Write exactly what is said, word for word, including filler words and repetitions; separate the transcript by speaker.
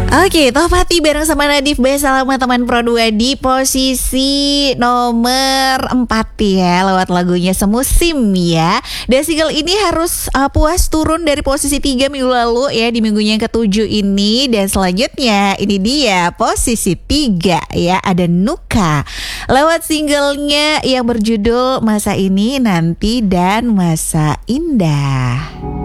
Speaker 1: Oke, Tohpati bareng sama Nadif B Salama teman Pro dua di posisi nomor empat ya, lewat lagunya Semusim ya. Dan single ini harus uh, puas turun dari posisi tiga minggu lalu ya, di minggunya yang ketujuh ini. Dan selanjutnya ini dia posisi tiga ya, ada Nuka lewat singlenya yang berjudul Masa Ini, Nanti, dan Masa Indah.